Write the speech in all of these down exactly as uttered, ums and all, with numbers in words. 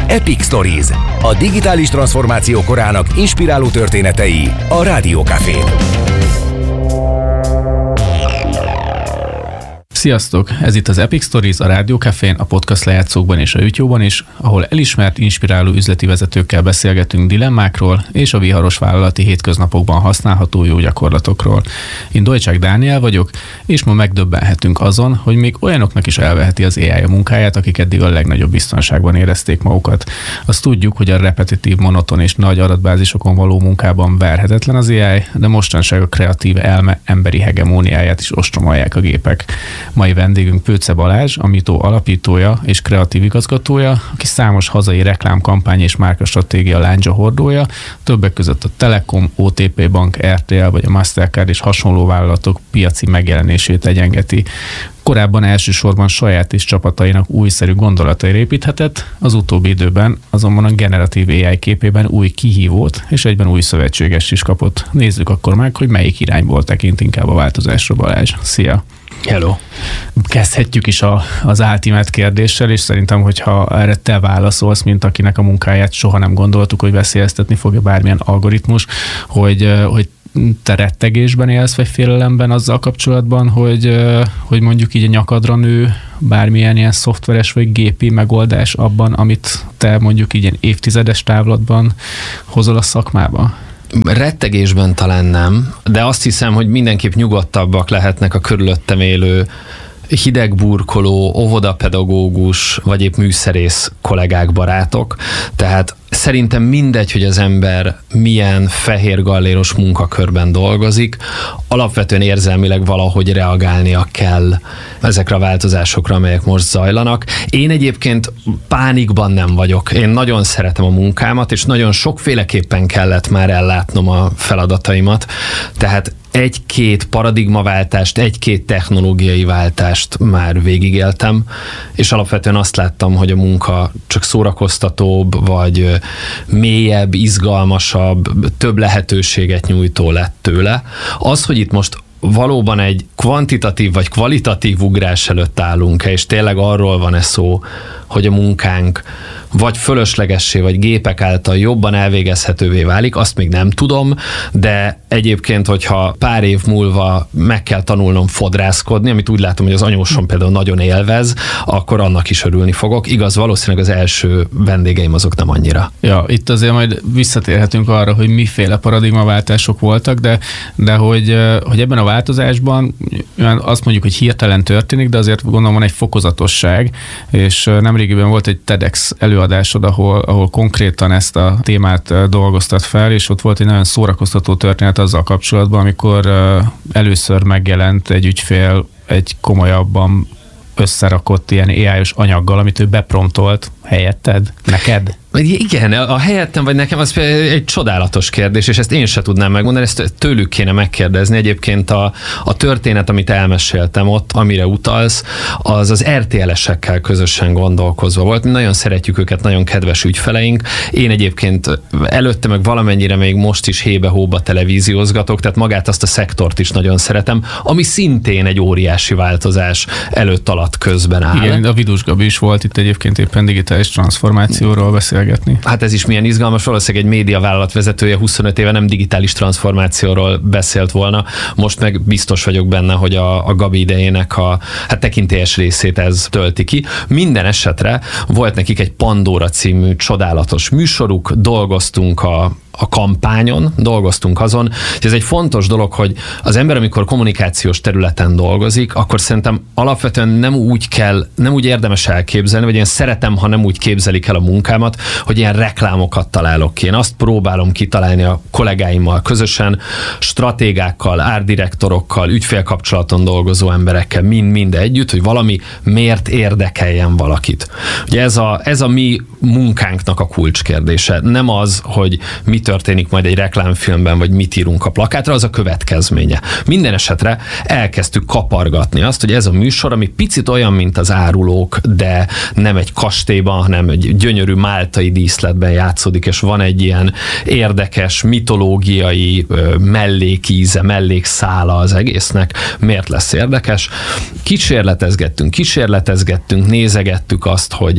Epic Stories, a digitális transformáció korának inspiráló történetei a Rádió Cafén. Sziasztok! Ez itt az Epic Stories a Rádió Cafén, a podcast lejátszókban és a YouTube-on is, ahol elismert, inspiráló üzleti vezetőkkel beszélgetünk dilemmákról és a viharos vállalati hétköznapokban használható jó gyakorlatokról. Én Dojcsák Dániel vagyok, és ma megdöbbenhetünk azon, hogy még olyanoknak is elveheti az á i a munkáját, akik eddig a legnagyobb biztonságban érezték magukat. Azt tudjuk, hogy a repetitív, monoton és nagy adatbázisokon való munkában verhetetlen az á i, de mostanság a kreatív elme emberi hegemóniáját is ostromolják a gépek. Mai vendégünk Pőce Balázs, a Mito alapítója és kreatív igazgatója, aki számos hazai reklámkampány és márkastratégia láncsa hordója, többek között a Telekom, o té pé Bank, er té el vagy a Mastercard és hasonló vállalatok piaci megjelenését egyengeti. Korábban elsősorban saját és csapatainak újszerű gondolatai építhetett, az utóbbi időben azonban a generatív á i képében új kihívót és egyben új szövetséges is kapott. Nézzük akkor meg, hogy melyik irányból tekint inkább a változásra Balázs. Szia! Hello! Kezdhetjük is a, az ultimate kérdéssel, és szerintem, hogyha erre te válaszolsz, mint akinek a munkáját soha nem gondoltuk, hogy veszélyeztetni fogja bármilyen algoritmus, hogy, hogy te rettegésben élsz, vagy félelemben azzal kapcsolatban, hogy, hogy mondjuk így a nyakadra nő bármilyen ilyen szoftveres vagy gépi megoldás abban, amit te mondjuk így ilyen évtizedes távlatban hozol a szakmába? Rettegésben talán nem, de azt hiszem, hogy mindenképp nyugodtabbak lehetnek a körülöttem élő hidegburkoló, óvodapedagógus, vagy épp műszerész kollégák, barátok. Tehát szerintem mindegy, hogy az ember milyen fehér galléros munkakörben dolgozik, alapvetően érzelmileg valahogy reagálnia kell ezekre a változásokra, amelyek most zajlanak. Én egyébként pánikban nem vagyok. Én nagyon szeretem a munkámat, és nagyon sokféleképpen kellett már ellátnom a feladataimat. Tehát egy-két paradigmaváltást, egy-két technológiai váltást már végigéltem, és alapvetően azt láttam, hogy a munka csak szórakoztatóbb, vagy mélyebb, izgalmasabb, több lehetőséget nyújtó lett tőle. Az, hogy itt most valóban egy kvantitatív vagy kvalitatív ugrás előtt állunk-e, és tényleg arról van-e szó, hogy a munkánk vagy fölöslegessé, vagy gépek által jobban elvégezhetővé válik, azt még nem tudom, de egyébként, hogyha pár év múlva meg kell tanulnom fodrászkodni, amit úgy látom, hogy az anyósom például nagyon élvez, akkor annak is örülni fogok. Igaz, valószínűleg az első vendégeim azok nem annyira. Ja, itt azért majd visszatérhetünk arra, hogy miféle paradigmaváltások voltak, de, de hogy, hogy ebben a változásban azt mondjuk, hogy hirtelen történik, de azért gondolom van egy fokozatosság, és nemrégiben volt egy TEDx előadásod, ahol, ahol konkrétan ezt a témát dolgoztat fel, és ott volt egy nagyon szórakoztató történet azzal kapcsolatban, amikor először megjelent egy ügyfél egy komolyabban összerakott ilyen á i-os anyaggal, amit ő bepromptolt helyetted, neked. Igen, a helyettem vagy nekem az egy csodálatos kérdés, és ezt én se tudnám megmondani, ezt tőlük kéne megkérdezni. Egyébként a, a történet, amit elmeséltem ott, amire utalsz, az az er té el-esekkel közösen gondolkozva volt. Mi nagyon szeretjük őket, nagyon kedves ügyfeleink. Én egyébként előtte meg valamennyire még most is hébe-hóba televíziózgatok, tehát magát azt a szektort is nagyon szeretem, ami szintén egy óriási változás előtt alatt közben áll. Igen, a Vidus Gabi is volt itt egyébként éppen digitális transformációról beszél. Hát ez is milyen izgalmas, valószínűleg egy médiavállalat vezetője huszonöt éve nem digitális transformációról beszélt volna, most meg biztos vagyok benne, hogy a, a Gabi idejének a hát tekintélyes részét ez tölti ki. Minden esetre volt nekik egy Pandora című csodálatos műsoruk, dolgoztunk a a kampányon, dolgoztunk azon, hogy ez egy fontos dolog, hogy az ember, amikor kommunikációs területen dolgozik, akkor szerintem alapvetően nem úgy kell, nem úgy érdemes elképzelni, vagy én szeretem, ha nem úgy képzelik el a munkámat, hogy ilyen reklámokat találok ki. Én azt próbálom kitalálni a kollégáimmal közösen, stratégákkal, árdirektorokkal, ügyfélkapcsolaton dolgozó emberekkel, mind-mind együtt, hogy valami miért érdekeljen valakit. Ugye ez a, ez a mi munkánknak a kulcskérdése. Nem az, hogy mi történik majd egy reklámfilmben, vagy mit írunk a plakátra, az a következménye. Minden esetre elkezdtük kapargatni azt, hogy ez a műsor, ami picit olyan, mint az Árulók, de nem egy kastélyban, hanem egy gyönyörű máltai díszletben játszódik, és van egy ilyen érdekes, mitológiai mellékíze, mellékszála az egésznek. Miért lesz érdekes? Kísérletezgettünk, kísérletezgettünk, nézegettük azt, hogy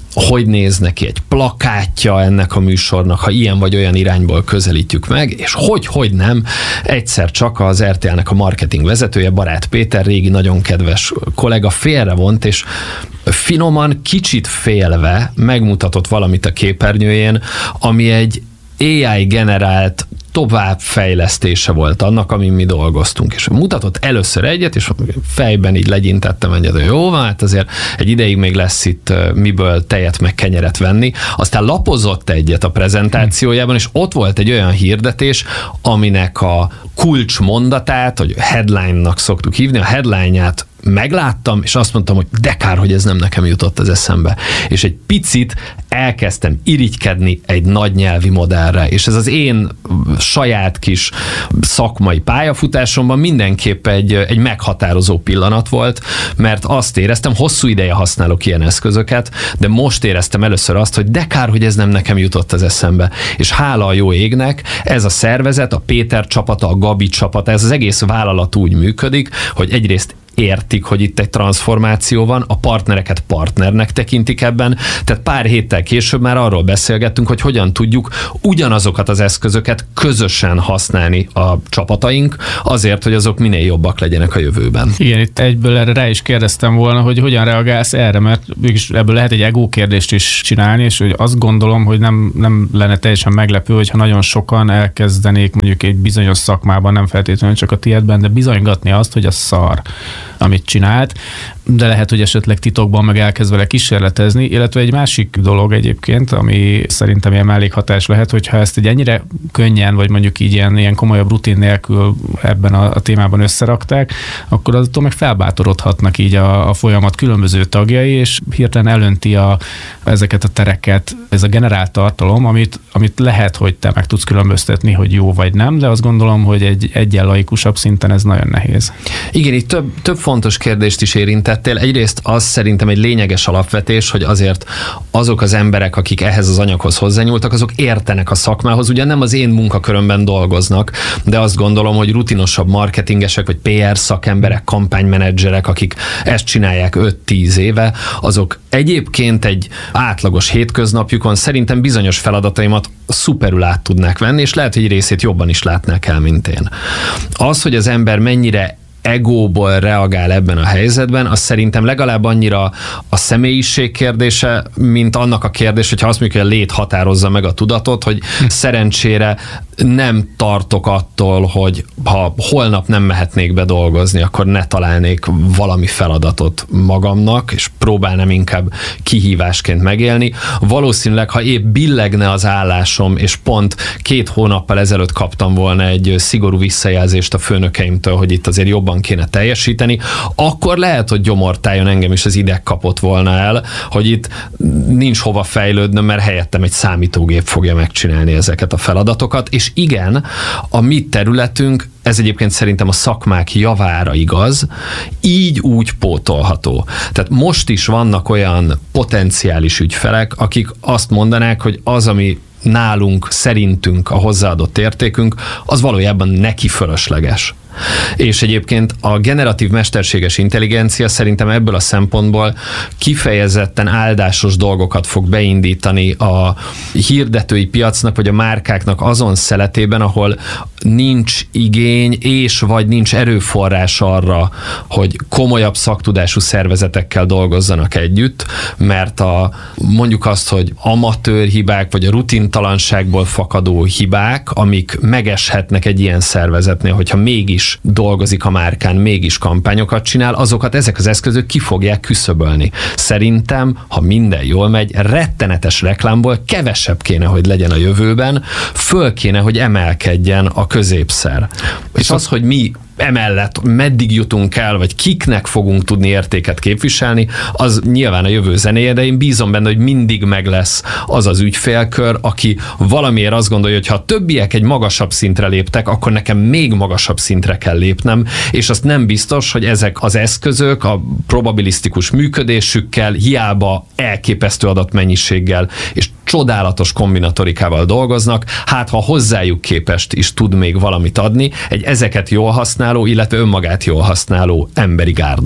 hogy néz neki egy plakátja ennek a műsornak, ha ilyen vagy olyan irányból közelítjük meg, és hogy, hogy nem, egyszer csak az er té el-nek a marketing vezetője, Barát Péter, régi nagyon kedves kollega félrevont, és finoman, kicsit félve megmutatott valamit a képernyőjén, ami egy á i generált továbbfejlesztése volt annak, amin mi dolgoztunk. És mutatott először egyet, és fejben így legyintettem egyet, hogy jó van, hát azért egy ideig még lesz itt miből tejet meg kenyeret venni. Aztán lapozott egyet a prezentációjában, és ott volt egy olyan hirdetés, aminek a kulcsmondatát, hogy headline-nak szoktuk hívni, a headline-ját megláttam, és azt mondtam, hogy de kár, hogy ez nem nekem jutott az eszembe. És egy picit elkezdtem irigykedni egy nagy nyelvi modellre, és ez az én saját kis szakmai pályafutásomban mindenképp egy, egy meghatározó pillanat volt, mert azt éreztem, hosszú ideje használok ilyen eszközöket, de most éreztem először azt, hogy de kár, hogy ez nem nekem jutott az eszembe. És hála a jó égnek, ez a szervezet, a Péter csapata, a Gabi csapata, ez az egész vállalat úgy működik, hogy egyrészt értik, hogy itt egy transformáció van, a partnereket partnernek tekintik ebben, tehát pár héttel később már arról beszélgettünk, hogy hogyan tudjuk ugyanazokat az eszközöket közösen használni a csapataink, azért, hogy azok minél jobbak legyenek a jövőben. Igen, itt egyből erre rá is kérdeztem volna, hogy hogyan reagálsz erre, mert ebből lehet egy ego kérdést is csinálni, és hogy azt gondolom, hogy nem, nem lenne teljesen meglepő, hogyha nagyon sokan elkezdenék mondjuk egy bizonyos szakmában, nem feltétlenül csak a tiédben, de bizonygatni azt, hogy a szar, amit csinált, de lehet, hogy esetleg titokban meg elkezd vele kísérletezni, illetve egy másik dolog egyébként, ami szerintem ilyen mellékhatás lehet, hogyha ezt egy ennyire könnyen, vagy mondjuk így ilyen, ilyen komolyabb rutin nélkül ebben a, a témában összerakták, akkor attól meg felbátorodhatnak így a, a folyamat különböző tagjai, és hirtelen elönti a, ezeket a tereket, ez a generált tartalom, amit, amit lehet, hogy te meg tudsz különböztetni, hogy jó vagy nem, de azt gondolom, hogy egy egyen laikusabb szinten ez nagyon nehéz. Igen, itt több, több fontos kérdést is érintettél. Egyrészt az szerintem egy lényeges alapvetés, hogy azért azok az emberek, akik ehhez az anyaghoz hozzányúltak, azok értenek a szakmához, ugyan nem az én munkakörömben dolgoznak, de azt gondolom, hogy rutinosabb marketingesek, vagy pé er szakemberek, kampánymenedzserek, akik ezt csinálják öt-tíz éve, azok egyébként egy átlagos hétköznapjukon szerintem bizonyos feladataimat szuperül át tudnák venni, és lehet, hogy egy részét jobban is látnák el, mint én. Az, hogy az ember mennyire egóból reagál ebben a helyzetben, az szerintem legalább annyira a személyiség kérdése, mint annak a kérdés, hogyha azt mondjuk, hogy a lét határozza meg a tudatot, hogy hm. szerencsére nem tartok attól, hogy ha holnap nem mehetnék be dolgozni, akkor ne találnék valami feladatot magamnak, és próbálnám inkább kihívásként megélni. Valószínűleg, ha épp billegne az állásom, és pont két hónappal ezelőtt kaptam volna egy szigorú visszajelzést a főnökeimtől, hogy itt azért jobban kéne teljesíteni, akkor lehet, hogy gyomortájon engem is az ideg kapott volna el, hogy itt nincs hova fejlődnöm, mert helyettem egy számítógép fogja megcsinálni ezeket a feladatokat, és igen, a mi területünk, ez egyébként szerintem a szakmák javára igaz, így úgy pótolható. Tehát most is vannak olyan potenciális ügyfelek, akik azt mondanák, hogy az, ami nálunk, szerintünk a hozzáadott értékünk, az valójában neki fölösleges. És egyébként a generatív mesterséges intelligencia szerintem ebből a szempontból kifejezetten áldásos dolgokat fog beindítani a hirdetői piacnak, vagy a márkáknak azon szeletében, ahol nincs igény, és vagy nincs erőforrás arra, hogy komolyabb szaktudású szervezetekkel dolgozzanak együtt, mert a, mondjuk azt, hogy amatőr hibák, vagy a rutintalanságból fakadó hibák, amik megeshetnek egy ilyen szervezetnél, hogyha mégis dolgozik a márkán, mégis kampányokat csinál, azokat ezek az eszközök ki fogják küszöbölni. Szerintem, ha minden jól megy, rettenetes reklámból kevesebb kéne, hogy legyen a jövőben, föl kéne, hogy emelkedjen a középszer. És az, hogy mi emellett meddig jutunk el, vagy kiknek fogunk tudni értéket képviselni, az nyilván a jövő zenéje, de én bízom benne, hogy mindig meg lesz az az ügyfélkör, aki valamiért azt gondolja, hogy ha a többiek egy magasabb szintre léptek, akkor nekem még magasabb szintre kell lépnem, és azt nem biztos, hogy ezek az eszközök a probabilisztikus működésükkel, hiába elképesztő adatmennyiséggel és csodálatos kombinatorikával dolgoznak, hát ha hozzájuk képest is tud még valamit adni, egy ezeket jól használó, illetve önmagát jól használó emberi gárda.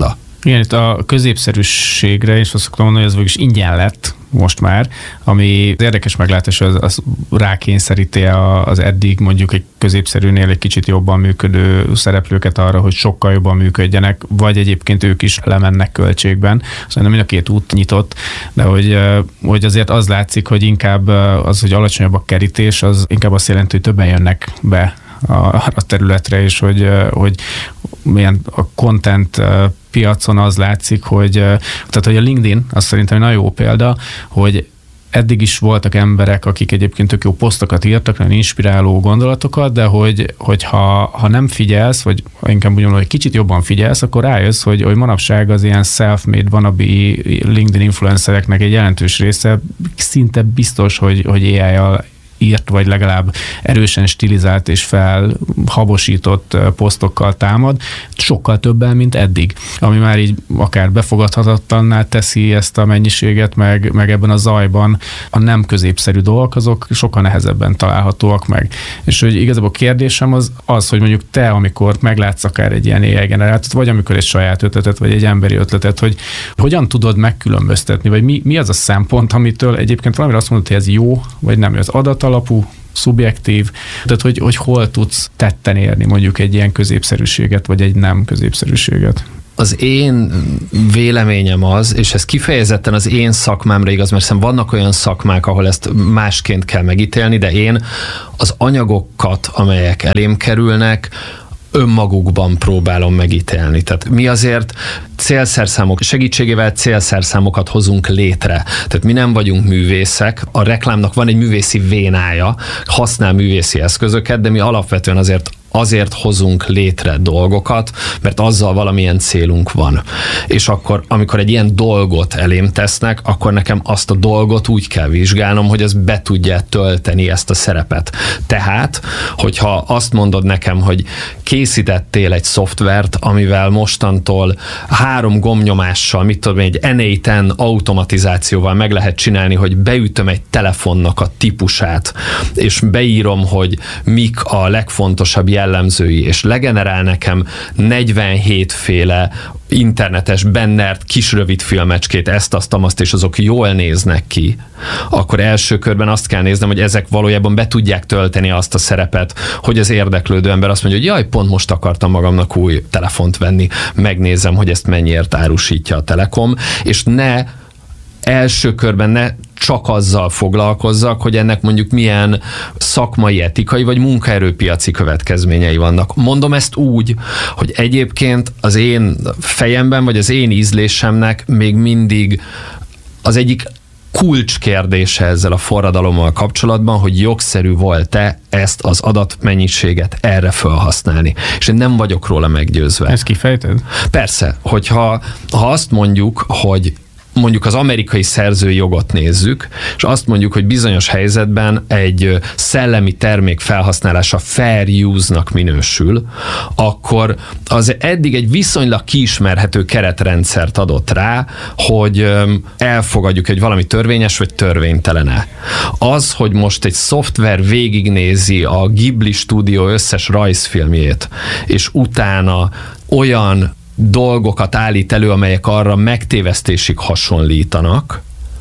Igen, itt a középszerűségre, és azt szoktam mondani, hogy ez végül is ingyen lett most már, ami érdekes meglátás, az, az rákényszeríti az eddig mondjuk egy középszerűnél egy kicsit jobban működő szereplőket arra, hogy sokkal jobban működjenek, vagy egyébként ők is lemennek költségben. Szóval mind a két út nyitott, de hogy, hogy azért az látszik, hogy inkább az, hogy alacsonyabb a kerítés, az inkább azt jelenti, hogy többen jönnek be a területre, és hogy, hogy milyen a content piacon az látszik, hogy, tehát, hogy a LinkedIn, az szerintem egy nagyon jó példa, hogy eddig is voltak emberek, akik egyébként tök jó posztokat írtak, nagyon inspiráló gondolatokat, de hogy, hogy ha, ha nem figyelsz, vagy inkább úgy mondom, hogy kicsit jobban figyelsz, akkor rájössz, hogy, hogy manapság az ilyen self-made wannabe LinkedIn influencereknek egy jelentős része szinte biztos, hogy, hogy á i-jal írt, vagy legalább erősen stilizált és felhabosított posztokkal támad, sokkal többen, mint eddig. Ami már így akár befogadhatatlanná teszi ezt a mennyiséget, meg, meg ebben a zajban a nem középszerű dolgok, azok sokkal nehezebben találhatóak meg. És hogy igazából a kérdésem az az, hogy mondjuk te, amikor meglátsz akár egy ilyen á i generátot, vagy amikor egy saját ötletet, vagy egy emberi ötletet, hogy hogyan tudod megkülönböztetni, vagy mi, mi az a szempont, amitől egyébként valamire azt mondod, hogy ez jó, vagy nem, az adat alapú, szubjektív, tehát hogy, hogy hol tudsz tetten érni mondjuk egy ilyen középszerűséget, vagy egy nem középszerűséget? Az én véleményem az, és ez kifejezetten az én szakmámra igaz, mert szerintem vannak olyan szakmák, ahol ezt másként kell megítélni, de én az anyagokat, amelyek elém kerülnek, önmagukban próbálom megítélni. Tehát mi azért célszerszámok segítségével célszerszámokat hozunk létre. Tehát mi nem vagyunk művészek, a reklámnak van egy művészi vénája, használ művészi eszközöket, de mi alapvetően azért azért hozunk létre dolgokat, mert azzal valamilyen célunk van. És akkor, amikor egy ilyen dolgot elém tesznek, akkor nekem azt a dolgot úgy kell vizsgálnom, hogy az be tudja tölteni ezt a szerepet. Tehát, hogyha azt mondod nekem, hogy készítettél egy szoftvert, amivel mostantól három gombnyomással, mit tudom, egy en á tíz automatizációval meg lehet csinálni, hogy beütöm egy telefonnak a típusát, és beírom, hogy mik a legfontosabb jellemzői, és legenerál nekem negyvenhét féle internetes bennert kis rövid filmecskét, ezt, azt, azt, és azok jól néznek ki, akkor első körben azt kell néznem, hogy ezek valójában be tudják tölteni azt a szerepet, hogy az érdeklődő ember azt mondja, hogy jaj, pont most akartam magamnak új telefont venni, megnézem, hogy ezt mennyiért árusítja a Telekom, és ne első körben ne csak azzal foglalkozzak, hogy ennek mondjuk milyen szakmai, etikai vagy munkaerőpiaci következményei vannak. Mondom ezt úgy, hogy egyébként az én fejemben, vagy az én ízlésemnek még mindig az egyik kulcskérdése ezzel a forradalommal kapcsolatban, hogy jogszerű volt-e ezt az adatmennyiséget erre felhasználni. És én nem vagyok róla meggyőzve. Ezt kifejted? Persze, hogyha ha azt mondjuk, hogy mondjuk az amerikai szerzői jogot nézzük, és azt mondjuk, hogy bizonyos helyzetben egy szellemi termék felhasználása fair use-nak minősül, akkor az eddig egy viszonylag kiismerhető keretrendszert adott rá, hogy elfogadjuk, hogy valami törvényes vagy törvénytelene. Az, hogy most egy szoftver végignézi a Ghibli stúdió összes rajzfilmjét, és utána olyan dolgokat állít elő, amelyek arra megtévesztésig hasonlítanak,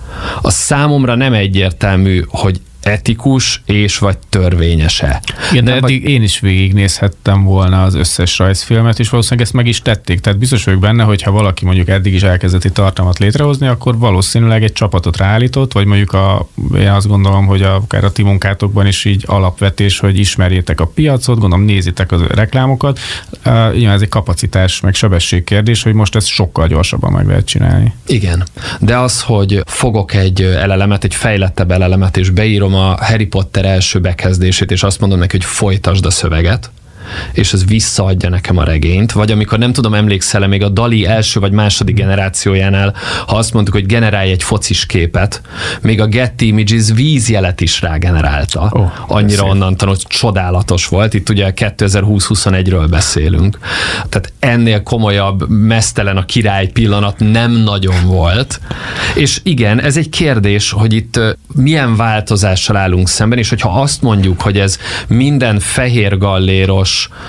az számomra nem egyértelmű, hogy etikus és vagy törvényese. Igen, de nem eddig vagy... én is végignézhettem volna az összes rajzfilmet, és valószínűleg ezt meg is tették. Tehát biztos vagyok benne, hogy ha valaki mondjuk eddig is elkezdett egy tartalmat létrehozni, akkor valószínűleg egy csapatot ráállított, vagy mondjuk a, én azt gondolom, hogy a, akár a ti munkátokban is így alapvetés, hogy ismerjétek a piacot, gondolom nézitek az reklámokat. Uh, ez egy kapacitás, meg sebesség kérdés, hogy most ezt sokkal gyorsabban meg lehet csinálni. Igen, de az, hogy fogok egy elelemet, egy fejlettebb elelemet, és beírom a Harry Potter első bekezdését, és azt mondom neki, hogy folytasd a szöveget, és ez visszaadja nekem a regényt, vagy amikor nem tudom, emlékszel-e még a DALL-E első vagy második generációjánál, ha azt mondtuk, hogy generálj egy focis képet, még a Getty Images vízjelet is rágenerálta. Oh, Annyira szép. Onnan tanult, csodálatos volt. Itt ugye kétezer-húsz-huszonegyről beszélünk. Tehát ennél komolyabb, meztelen a király pillanat nem nagyon volt. És igen, ez egy kérdés, hogy itt milyen változással állunk szemben, és hogyha azt mondjuk, hogy ez minden fehér galléros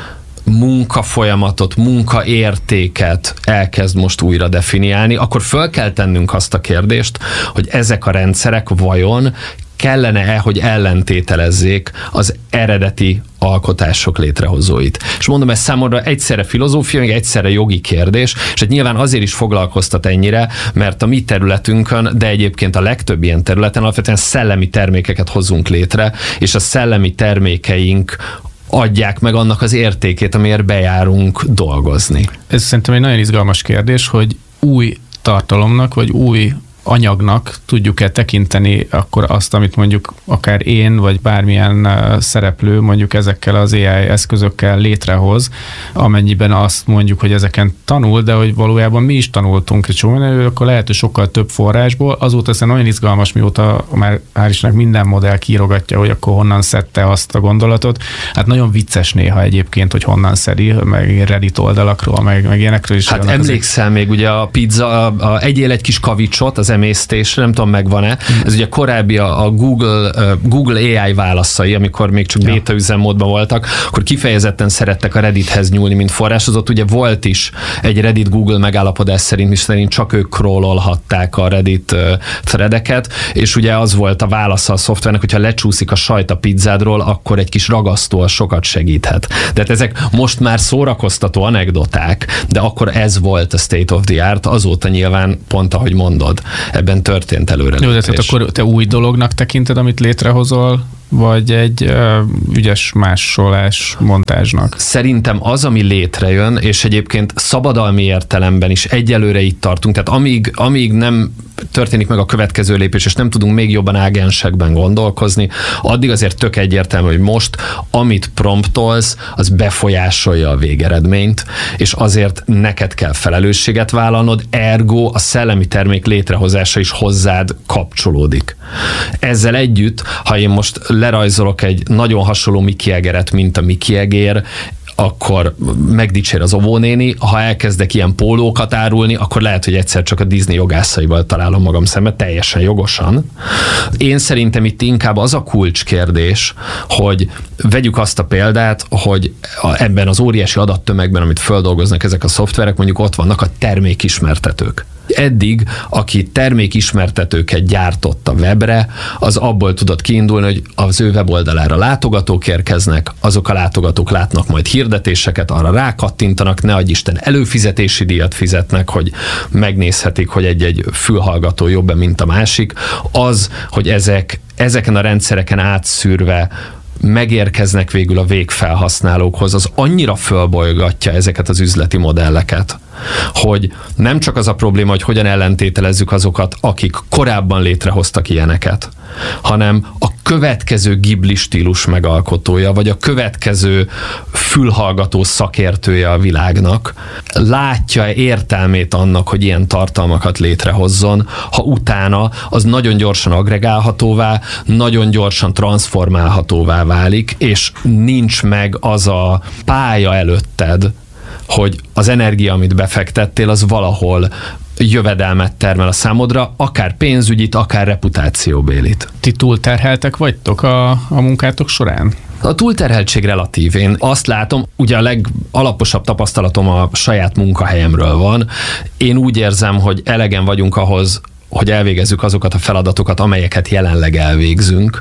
munkafolyamatot, munkaértéket elkezd most újra definiálni, akkor föl kell tennünk azt a kérdést, hogy ezek a rendszerek vajon kellene-e, hogy ellentételezzék az eredeti alkotások létrehozóit. És mondom, ez számomra egyszerre filozófia, meg egyszerre jogi kérdés, és hát nyilván azért is foglalkoztat ennyire, mert a mi területünkön, de egyébként a legtöbb ilyen területen alapvetően szellemi termékeket hozunk létre, és a szellemi termékeink adják meg annak az értékét, amiért bejárunk dolgozni. Ez szerintem egy nagyon izgalmas kérdés, hogy új tartalomnak, vagy új anyagnak tudjuk-e tekinteni akkor azt, amit mondjuk akár én, vagy bármilyen szereplő mondjuk ezekkel az á i eszközökkel létrehoz, amennyiben azt mondjuk, hogy ezeken tanul, de hogy valójában mi is tanultunk egy csomó, akkor lehet, hogy sokkal több forrásból. Azóta szerintem nagyon izgalmas, mióta már hál' Istennek minden modell kiírogatja, hogy akkor honnan szedte azt a gondolatot. Hát nagyon vicces néha egyébként, hogy honnan szedi, meg Reddit oldalakról, meg, meg ilyenekről is. Hát emlékszel még ugye a pizza, a, a, egyél egy kis kavicsot, az emésztésre, nem tudom, megvan-e. Ez ugye korábbi a, a Google, uh, Google á i válaszai, amikor még csak beta ja. üzemmódban voltak, akkor kifejezetten szerettek a Reddithez nyúlni, mint forráshoz. Ott ugye volt is egy Reddit Google megállapodás szerint, mi szerint csak ők crawlolhatták a Reddit uh, threadeket, és ugye az volt a válasza a szoftvernek, hogyha lecsúszik a sajt a pizzádról, akkor egy kis ragasztó sokat segíthet. Tehát ezek most már szórakoztató anekdoták, de akkor ez volt a state of the art, azóta nyilván pont ahogy mondod, ebben történt előrelépés. Jó, de tehát akkor te új dolognak tekinted, amit létrehozol, vagy egy uh, ügyes másolás montázsnak? Szerintem az, ami létrejön, és egyébként szabadalmi értelemben is egyelőre itt tartunk, tehát amíg, amíg nem történik meg a következő lépés, és nem tudunk még jobban ágensekben gondolkozni, addig azért tök egyértelmű, hogy most, amit promptolsz, az befolyásolja a végeredményt, és azért neked kell felelősséget vállalnod, ergo a szellemi termék létrehozása is hozzád kapcsolódik. Ezzel együtt, ha én most lerajzolok egy nagyon hasonló Mickey Egeret, mint a Mickey Egér, akkor megdicsér az óvónéni, ha elkezdek ilyen pólókat árulni, akkor lehet, hogy egyszer csak a Disney jogászaival találom magam szembe, teljesen jogosan. Én szerintem itt inkább az a kulcskérdés, hogy vegyük azt a példát, hogy ebben az óriási adattömegben, amit földolgoznak ezek a szoftverek, mondjuk ott vannak a termékismertetők. Eddig, aki termékismertetőket gyártott a webre, az abból tudott kiindulni, hogy az ő weboldalára látogatók érkeznek, azok a látogatók látnak majd hirdetéseket, arra rákattintanak, ne adj Isten, előfizetési díjat fizetnek, hogy megnézhetik, hogy egy-egy fülhallgató jobb-e, mint a másik. Az, hogy ezek, ezeken a rendszereken átszűrve megérkeznek végül a végfelhasználókhoz, az annyira fölbolygatja ezeket az üzleti modelleket, hogy nem csak az a probléma, hogy hogyan ellentételezzük azokat, akik korábban létrehoztak ilyeneket, hanem a következő Ghibli stílus megalkotója, vagy a következő fülhallgató szakértője a világnak látja értelmét annak, hogy ilyen tartalmakat létrehozzon, ha utána az nagyon gyorsan agregálhatóvá, nagyon gyorsan transformálhatóvá válik, és nincs meg az a pálya előtted, hogy az energia, amit befektettél, az valahol jövedelmet termel a számodra, akár pénzügyit, akár reputációbélit. Ti túlterheltek vagytok a, a munkátok során? A túlterheltség relatív. Én azt látom, ugye a legalaposabb tapasztalatom a saját munkahelyemről van. Én úgy érzem, hogy elegen vagyunk ahhoz, hogy elvégezzük azokat a feladatokat, amelyeket jelenleg elvégzünk,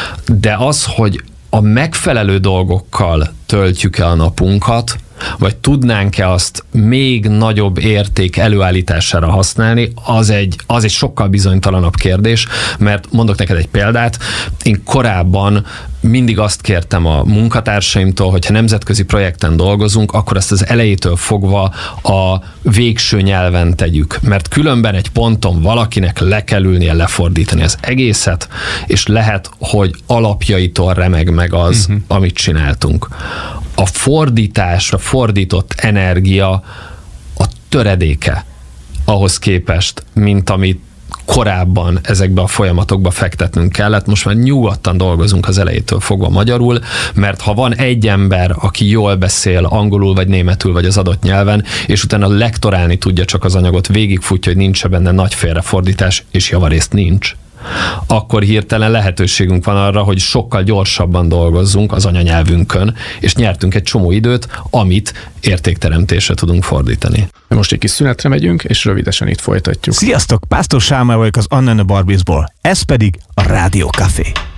de az, hogy a megfelelő dolgokkal töltjük-e a napunkat, vagy tudnánk-e azt még nagyobb érték előállítására használni, az egy, az egy sokkal bizonytalanabb kérdés, mert mondok neked egy példát, én korábban mindig azt kértem a munkatársaimtól, hogyha nemzetközi projekten dolgozunk, akkor ezt az elejétől fogva a végső nyelven tegyük, mert különben egy ponton valakinek le kell ülnie lefordítani az egészet, és lehet, hogy alapjaitól remeg meg az, uh-huh. amit csináltunk. A fordítás, a fordított energia a töredéke ahhoz képest, mint amit korábban ezekbe a folyamatokba fektetnünk kellett. Most már nyugodtan dolgozunk az elejétől fogva magyarul, mert ha van egy ember, aki jól beszél angolul, vagy németül, vagy az adott nyelven, és utána lektorálni tudja csak az anyagot, végigfutja, hogy nincs benne nagy félrefordítás, és javarészt nincs, akkor hirtelen lehetőségünk van arra, hogy sokkal gyorsabban dolgozzunk az anyanyelvünkön, és nyertünk egy csomó időt, amit értékteremtésre tudunk fordítani. Most egy kis szünetre megyünk, és rövidesen itt folytatjuk. Sziasztok, Pásztor Sámuel vagyok az Anna and the Barbiesból, ez pedig a Rádió Café.